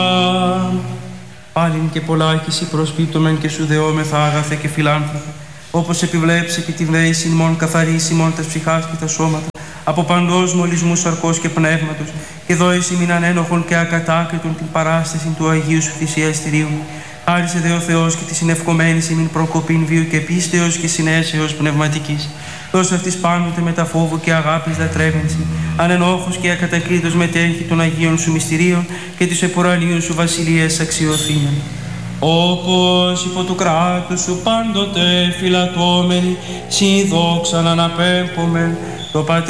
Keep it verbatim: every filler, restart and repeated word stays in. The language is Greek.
Πάλιν και πολλάκις προσπίπτωμεν και σου δεόμεθα άγαθε και φιλάνθρωπε, όπως επιβλέψει επί τη δέηση ημών καθαρίσει ημών τας ψυχάς και τα σώματα, από παντός μολυσμού σαρκός και πνεύματος, και δώηση μην ανένοχον και ακατάκριτον την παράσταση του Αγίου σου θυσιαστηρίου. Χάρισε δε ο Θεός και τη συνευκομένης ημίν προκοπήν βίου και πίστεως και συνέσεως πνευματικής. Δώσε αυτής πάντοτε με τα φόβου και αγάπης λατρεύενση, ανενόχος και ακατακρίτως μετέχει των Αγίων σου μυστηρίων και της επουρανίου σου βασιλείας αξιοθήνων. Όπως υπό του κράτους σου πάντοτε φυλατώμενοι, συ δόξαν αναπέμπομεν, το Πατρί